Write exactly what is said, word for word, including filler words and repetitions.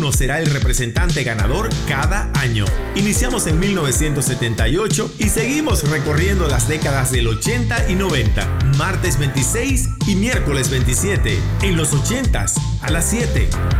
uno será el representante ganador cada año. Iniciamos en mil novecientos setenta y ocho y seguimos recorriendo las décadas del ochenta y noventa. Martes veintiséis y miércoles veintisiete. En los ochentas, a las siete.